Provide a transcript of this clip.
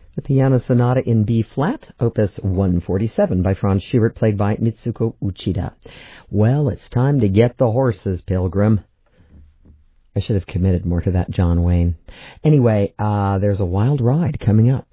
The Piano Sonata in B-flat, Opus 147 by Franz Schubert, played by Mitsuko Uchida. Well, it's time to get the horses, Pilgrim. I should have committed more to that John Wayne. Anyway, there's a wild ride coming up.